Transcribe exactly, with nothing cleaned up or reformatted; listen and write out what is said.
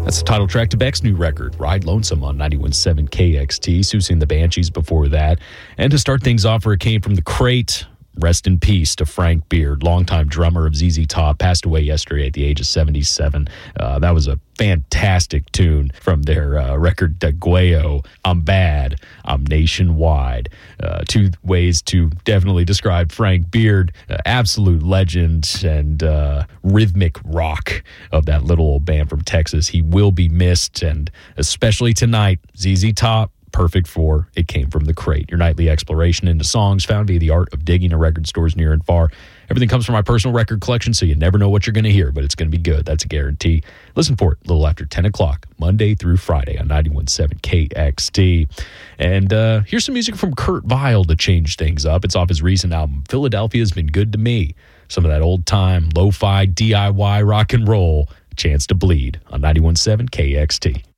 That's the title track to Beck's new record, Ride Lonesome, on ninety-one point seven K X T. Susie and the Banshees before that. And to start things off, where it came from, The Crate. Rest in peace to Frank Beard, longtime drummer of Z Z Top, passed away yesterday at the age of seventy-seven. Uh, that was a fantastic tune from their uh, record Daguayo. I'm Bad, I'm Nationwide. Uh, two ways to definitely describe Frank Beard, uh, absolute legend and uh, rhythmic rock of that little old band from Texas. He will be missed, and especially tonight, Z Z Top. Perfect for It Came from the Crate, your nightly exploration into songs found via the art of digging in record stores near and far. Everything comes from my personal record collection, so you never know what you're going to hear, but it's going to be good. That's a guarantee. Listen for it a little after ten o'clock, Monday through Friday on ninety-one point seven K X T. And uh, here's some music from Kurt Vile to change things up. It's off his recent album, Philadelphia's Been Good to Me. Some of that old-time, lo-fi, D I Y rock and roll, Chance to Bleed on ninety-one point seven K X T.